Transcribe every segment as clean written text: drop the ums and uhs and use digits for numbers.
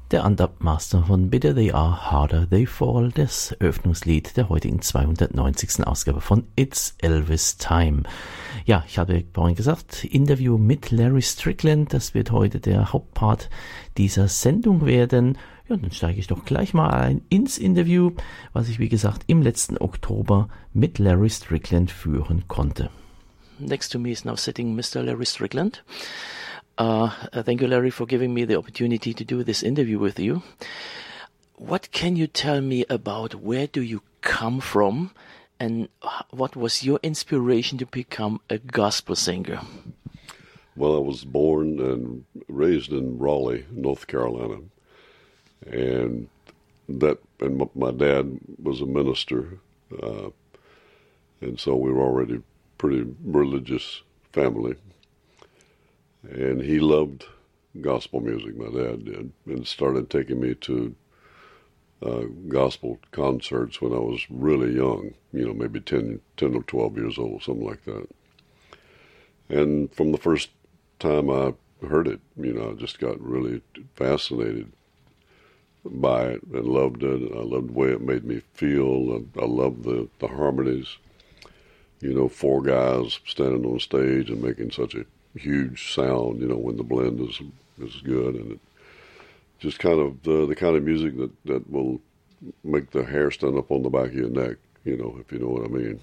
Der Undub-Master von Bitter They Are, Harder They Fall, das Eröffnungslied der heutigen 290. Ausgabe von It's Elvis Time. Ja, ich hatte vorhin gesagt, Interview mit Larry Strickland, das wird heute der Hauptpart dieser Sendung werden. Ja, dann steige ich doch gleich mal ein ins Interview, was ich wie gesagt im letzten Oktober mit Larry Strickland führen konnte. Next to me is now sitting Mr. Larry Strickland. Thank you, Larry, for giving me the opportunity to do this interview with you. What can you tell me about where do you come from and what was your inspiration to become a gospel singer? Well, I was born and raised in Raleigh, North Carolina, and my dad was a minister, and so we were already a pretty religious family. And he loved gospel music, my dad did, and started taking me to gospel concerts when I was really young, maybe 10 or 12 years old, something like that. And from the first time I heard it, I just got really fascinated by it and loved it. I loved the way it made me feel. I loved the harmonies, four guys standing on stage and making such a huge sound, when the blend is good, and it just kind of the kind of music that will make the hair stand up on the back of your neck, if you know what I mean.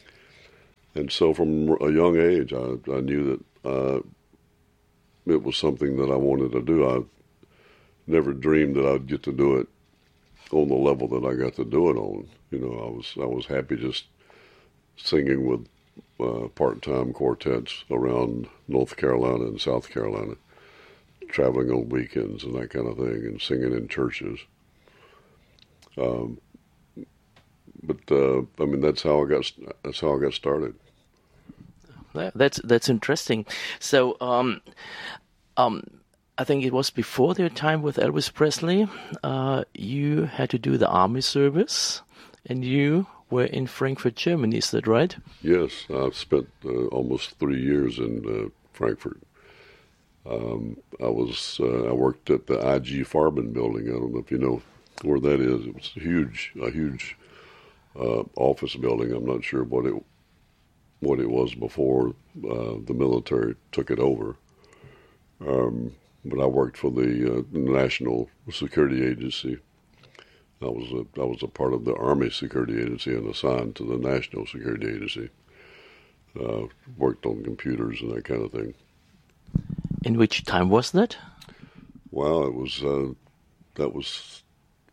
And so from a young age, I knew that it was something that I wanted to do. I never dreamed that I'd get to do it on the level that I got to do it on. I was happy just singing with part-time quartets around North Carolina and South Carolina, traveling on weekends and that kind of thing, and singing in churches. That's how I got started. That's interesting. So, I think it was before their time with Elvis Presley. You had to do the army service, and you were in Frankfurt, Germany. Is that right? Yes, I've spent almost 3 years in Frankfurt. I worked at the IG Farben building. I don't know if you know where that is. It was a huge office building. I'm not sure what it was before the military took it over. But I worked for the National Security Agency. I was a part of the Army Security Agency and assigned to the National Security Agency. Worked on computers and that kind of thing. In which time was that? Well, that was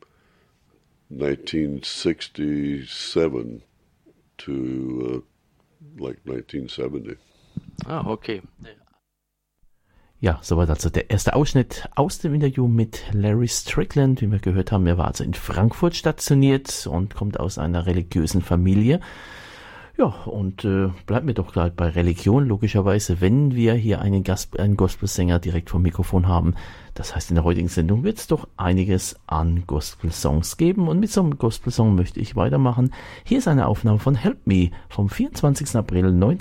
1967 to like 1970. Ah, okay. Ja, soweit also der erste Ausschnitt aus dem Interview mit Larry Strickland. Wie wir gehört haben, er war also in Frankfurt stationiert und kommt aus einer religiösen Familie. Ja, und bleiben wir doch gleich bei Religion, logischerweise, wenn wir hier einen Gospelsänger direkt vom Mikrofon haben. Das heißt, in der heutigen Sendung wird es doch einiges an Gospel-Songs geben. Und mit so einem Gospel-Song möchte ich weitermachen. Hier ist eine Aufnahme von Help Me vom 24. April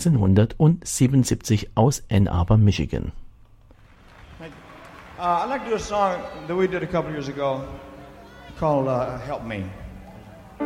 1977 aus Ann Arbor, Michigan. I'd like to do a song that we did a couple years ago called Help Me.